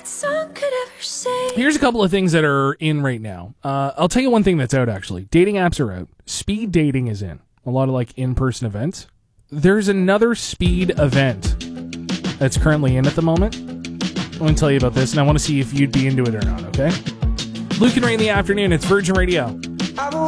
song could ever say. Here's a couple of things that are in right now. I'll tell you one thing that's out, actually. Dating apps are out. Speed dating is in. A lot of, like, in-person events. There's another speed event that's currently in at the moment. I want to tell you about this, and I want to see if you'd be into it or not, okay? Luke and Ray in the afternoon. It's Virgin Radio. I will